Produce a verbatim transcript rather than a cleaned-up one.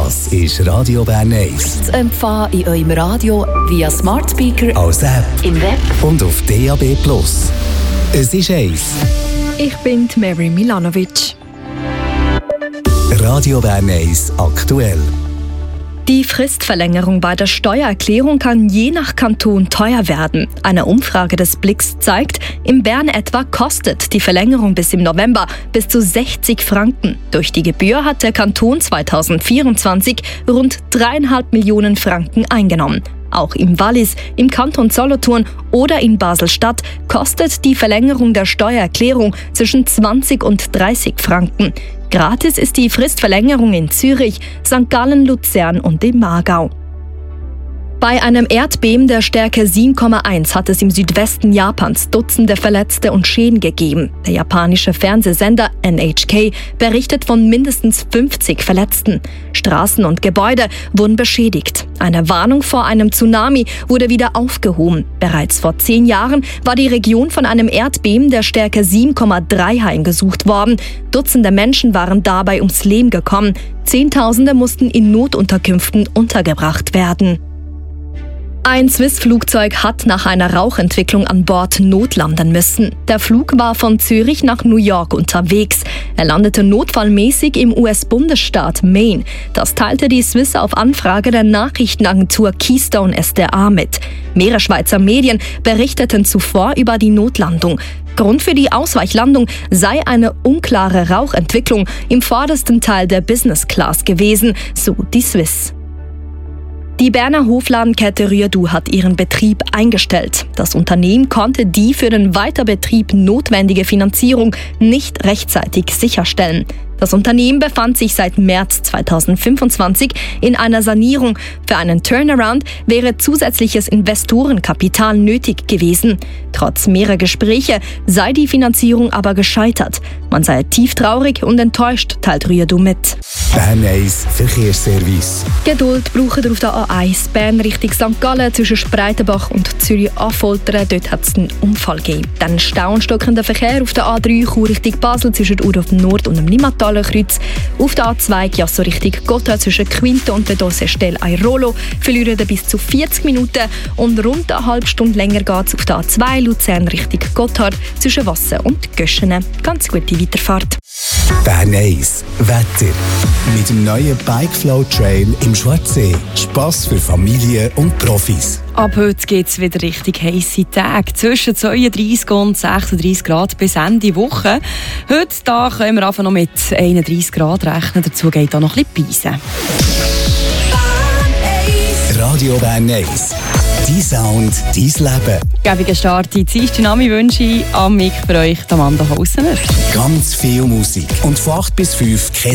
Das ist Radio Bern eins. Zu empfangen in eurem Radio via Smart Speaker, als App im Web und auf D A B Plus. Es ist eins. Ich bin Mary Milanovic. Radio Bern eins aktuell. Die Fristverlängerung bei der Steuererklärung kann je nach Kanton teuer werden. Eine Umfrage des Blicks zeigt, in Bern etwa kostet die Verlängerung bis im November bis zu sechzig Franken. Durch die Gebühr hat der Kanton zweitausendvierundzwanzig rund dreieinhalb Millionen Franken eingenommen. Auch im Wallis, im Kanton Solothurn oder in Basel-Stadt kostet die Verlängerung der Steuererklärung zwischen zwanzig und dreißig Franken. Gratis ist die Fristverlängerung in Zürich, Sankt Gallen, Luzern und im Aargau. Bei einem Erdbeben der Stärke sieben Komma eins hat es im Südwesten Japans Dutzende Verletzte und Schäden gegeben. Der japanische Fernsehsender N H K berichtet von mindestens fünfzig Verletzten. Straßen und Gebäude wurden beschädigt. Eine Warnung vor einem Tsunami wurde wieder aufgehoben. Bereits vor zehn Jahren war die Region von einem Erdbeben der Stärke sieben Komma drei heimgesucht worden. Dutzende Menschen waren dabei ums Leben gekommen. Zehntausende mussten in Notunterkünften untergebracht werden. Ein Swiss-Flugzeug hat nach einer Rauchentwicklung an Bord notlanden müssen. Der Flug war von Zürich nach New York unterwegs. Er landete notfallmäßig im U S-Bundesstaat Maine. Das teilte die Swiss auf Anfrage der Nachrichtenagentur Keystone S D A mit. Mehrere Schweizer Medien berichteten zuvor über die Notlandung. Grund für die Ausweichlandung sei eine unklare Rauchentwicklung im vordersten Teil der Business Class gewesen, so die Swiss. Die Berner Hofladenkette Rührdu hat ihren Betrieb eingestellt. Das Unternehmen konnte die für den Weiterbetrieb notwendige Finanzierung nicht rechtzeitig sicherstellen. Das Unternehmen befand sich seit März zweitausendfünfundzwanzig in einer Sanierung. Für einen Turnaround wäre zusätzliches Investorenkapital nötig gewesen. Trotz mehrerer Gespräche sei die Finanzierung aber gescheitert. Man sei tief traurig und enttäuscht, teilt Rührdu mit. Bern eins Verkehrsservice. Geduld braucht ihr auf der A eins Bern Richtung Sankt Gallen zwischen Spreitenbach und Zürich-Affoltern. Dort hat es einen Unfall gegeben. Dann Stau und stockender Verkehr auf der A drei Chur Richtung Basel zwischen Urdorf Nord und dem Limataler Kreuz. Auf der A zwei Jasso Richtung Gotthard zwischen Quinte und der Dossestelle Airolo verlieren bis zu vierzig Minuten und rund eine halbe Stunde länger geht es auf der A zwei Luzern Richtung Gotthard zwischen Wassen und Göschenen. Ganz gute Weiterfahrt. Bern eins Wetter. Mit dem neuen Bikeflow Trail im Schwarzsee. Spass für Familien und Profis. Ab heute geht es wieder richtig heisse Tage. Zwischen zweiunddreißig und sechsunddreißig Grad bis Ende Woche. Heute da können wir einfach noch mit einunddreißig Grad rechnen. Dazu geht auch noch ein bisschen Beisen. Radio Bern eins. Dein Sound, dein Leben. Gäbiger Start in die Dynami wünsche ich am Mic für euch, Amanda Hausener. Ganz viel Musik. Und von acht bis fünf kein